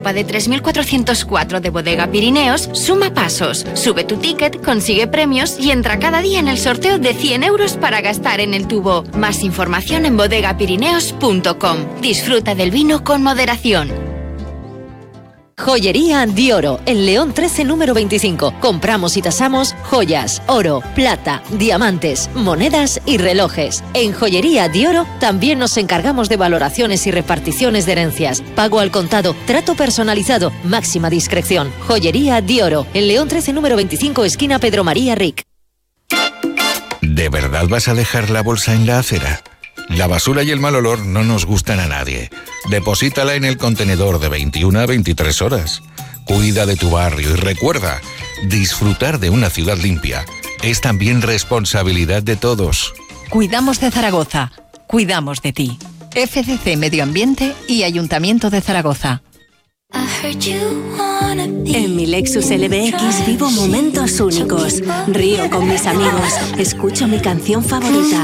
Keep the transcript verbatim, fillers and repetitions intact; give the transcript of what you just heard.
De tres mil cuatrocientos cuatro de Bodega Pirineos, suma pasos, sube tu ticket, consigue premios y entra cada día en el sorteo de cien euros para gastar en el tubo. Más información en bodega pirineos punto com. Disfruta del vino con moderación. Joyería Dioro, en León trece número veinticinco. Compramos y tasamos joyas, oro, plata, diamantes, monedas y relojes. En Joyería Dioro también nos encargamos de valoraciones y reparticiones de herencias. Pago al contado, trato personalizado, máxima discreción. Joyería Dioro, en León trece número veinticinco, esquina Pedro María Ric. ¿De verdad vas a dejar la bolsa en la acera? La basura y el mal olor no nos gustan a nadie. Deposítala en el contenedor de veintiuna a veintitrés horas. Cuida de tu barrio y recuerda, disfrutar de una ciudad limpia es también responsabilidad de todos. Cuidamos de Zaragoza. Cuidamos de ti. F C C Medio Ambiente y Ayuntamiento de Zaragoza. En mi Lexus L B X vivo momentos únicos. Río con mis amigos. Escucho mi canción favorita.